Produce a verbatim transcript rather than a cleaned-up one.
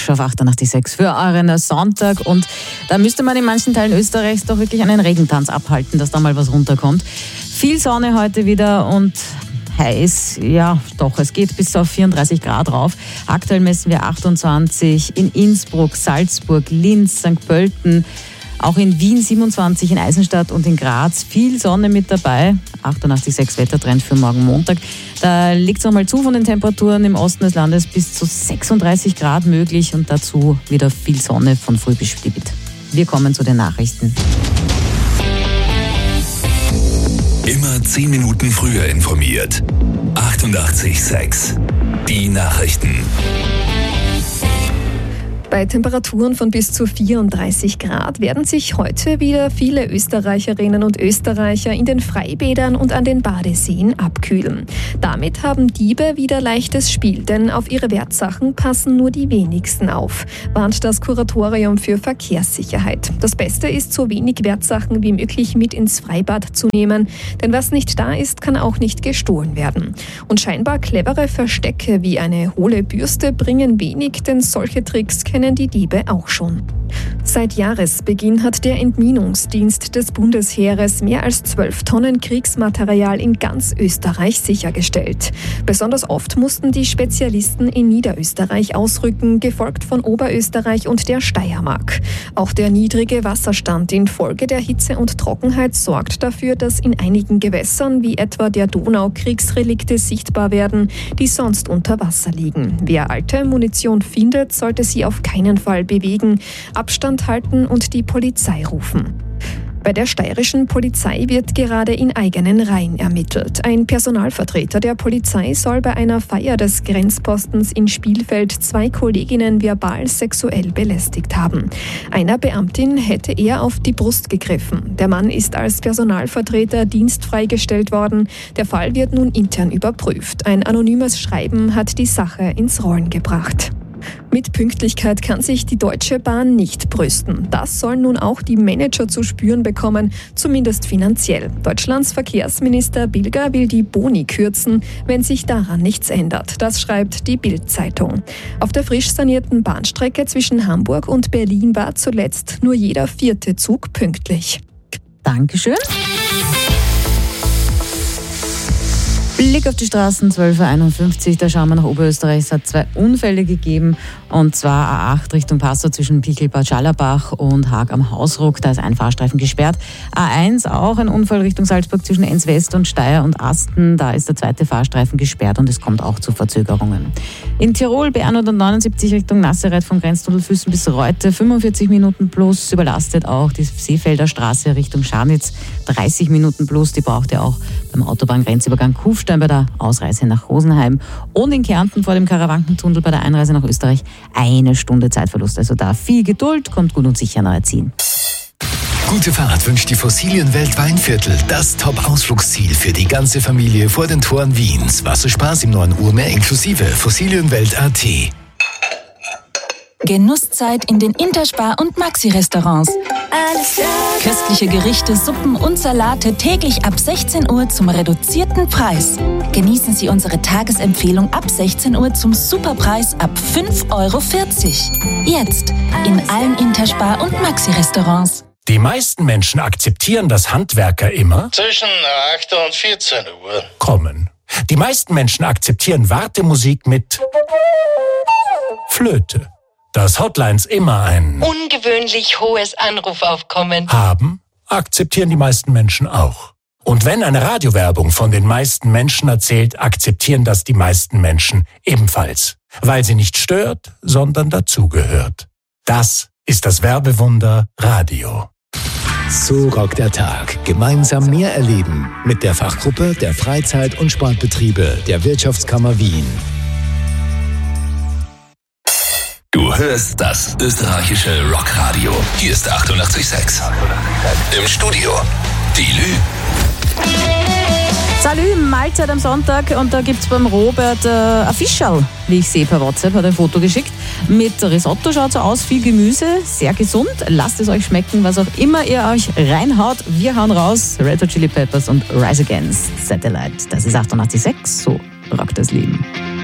Rush auf achtundachtzig Komma sechs für euren Sonntag. Und da müsste man in manchen Teilen Österreichs doch wirklich einen Regentanz abhalten, dass da mal was runterkommt. Viel Sonne heute wieder und heiß, ja doch, es geht bis auf vierunddreißig Grad rauf. Aktuell messen wir achtundzwanzig in Innsbruck, Salzburg, Linz, Sankt Pölten, auch in Wien siebenundzwanzig, in Eisenstadt und in Graz. Viel Sonne mit dabei. achtundachtzig Komma sechs Wettertrend für morgen Montag. Da liegt es nochmal zu von den Temperaturen im Osten des Landes, bis zu sechsunddreißig Grad möglich und dazu wieder viel Sonne von früh bis spät. Wir kommen zu den Nachrichten. Immer zehn Minuten früher informiert. achtundachtzig Komma sechs. Die Nachrichten. Bei Temperaturen von bis zu vierunddreißig Grad werden sich heute wieder viele Österreicherinnen und Österreicher in den Freibädern und an den Badeseen abkühlen. Damit haben Diebe wieder leichtes Spiel, denn auf ihre Wertsachen passen nur die wenigsten auf, warnt das Kuratorium für Verkehrssicherheit. Das Beste ist, so wenig Wertsachen wie möglich mit ins Freibad zu nehmen, denn was nicht da ist, kann auch nicht gestohlen werden. Und scheinbar clevere Verstecke wie eine hohle Bürste bringen wenig, denn solche Tricks kennen die Diebe auch schon. Seit Jahresbeginn hat der Entminungsdienst des Bundesheeres mehr als zwölf Tonnen Kriegsmaterial in ganz Österreich sichergestellt. Besonders oft mussten die Spezialisten in Niederösterreich ausrücken, gefolgt von Oberösterreich und der Steiermark. Auch der niedrige Wasserstand infolge der Hitze und Trockenheit sorgt dafür, dass in einigen Gewässern, wie etwa der Donau, Kriegsrelikte sichtbar werden, die sonst unter Wasser liegen. Wer alte Munition findet, sollte sie auf keinen Fall bewegen, Abstand halten und die Polizei rufen. Bei der steirischen Polizei wird gerade in eigenen Reihen ermittelt. Ein Personalvertreter der Polizei soll bei einer Feier des Grenzpostens in Spielfeld zwei Kolleginnen verbal sexuell belästigt haben. Einer Beamtin hätte er auf die Brust gegriffen. Der Mann ist als Personalvertreter dienstfreigestellt worden. Der Fall wird nun intern überprüft. Ein anonymes Schreiben hat die Sache ins Rollen gebracht. Mit Pünktlichkeit kann sich die Deutsche Bahn nicht brüsten. Das sollen nun auch die Manager zu spüren bekommen, zumindest finanziell. Deutschlands Verkehrsminister Bilger will die Boni kürzen, wenn sich daran nichts ändert. Das schreibt die Bild-Zeitung. Auf der frisch sanierten Bahnstrecke zwischen Hamburg und Berlin war zuletzt nur jeder vierte Zug pünktlich. Dankeschön. Blick auf die Straßen, zwölf Uhr einundfünfzig, da schauen wir nach Oberösterreich. Es hat zwei Unfälle gegeben, und zwar A acht Richtung Passau zwischen Pichelbad Schallerbach und Haag am Hausruck, da ist ein Fahrstreifen gesperrt. A eins auch ein Unfall Richtung Salzburg zwischen Enns West und Steyr und Asten, da ist der zweite Fahrstreifen gesperrt und es kommt auch zu Verzögerungen. In Tirol B hundertneunundsiebzig Richtung Nasserath vom Grenztunnel Füssen bis Reute, fünfundvierzig Minuten plus, überlastet auch die Seefelder Straße Richtung Scharnitz, dreißig Minuten plus, die braucht ihr auch beim Autobahngrenzübergang Kufstein bei der Ausreise nach Rosenheim und in Kärnten vor dem Karawankentunnel bei der Einreise nach Österreich eine Stunde Zeitverlust. Also da viel Geduld, kommt gut und sicher nahe ziehen. Gute Fahrt wünscht die Fossilienwelt Weinviertel, das Top-Ausflugsziel für die ganze Familie vor den Toren Wiens. Wasserspaß im neuen Urmeer inklusive Fossilienwelt Punkt at. Genusszeit in den Interspar- und Maxi-Restaurants. Köstliche Gerichte, Suppen und Salate täglich ab sechzehn Uhr zum reduzierten Preis. Genießen Sie unsere Tagesempfehlung ab sechzehn Uhr zum Superpreis ab fünf Euro vierzig. Jetzt in allen Interspar- und Maxi-Restaurants. Die meisten Menschen akzeptieren, dass Handwerker immer zwischen acht und vierzehn Uhr kommen. Die meisten Menschen akzeptieren Wartemusik mit Flöte. Dass Hotlines immer ein ungewöhnlich hohes Anrufaufkommen haben, akzeptieren die meisten Menschen auch. Und wenn eine Radiowerbung von den meisten Menschen erzählt, akzeptieren das die meisten Menschen ebenfalls. Weil sie nicht stört, sondern dazugehört. Das ist das Werbewunder Radio. So rockt der Tag. Gemeinsam mehr erleben mit der Fachgruppe der Freizeit- und Sportbetriebe der Wirtschaftskammer Wien. Du hörst das österreichische Rockradio. Hier ist achtundachtzig Komma sechs. Im Studio die Lü. Salü, Mahlzeit am Sonntag, und da gibt's beim Robert äh, ein Fischerl, wie ich sehe per WhatsApp, hat ein Foto geschickt. Mit Risotto schaut so aus, viel Gemüse, sehr gesund. Lasst es euch schmecken, was auch immer ihr euch reinhaut. Wir hauen raus, Red Hot Chili Peppers und Rise Against Satellite. Das ist achtundachtzig Komma sechs, so rockt das Leben.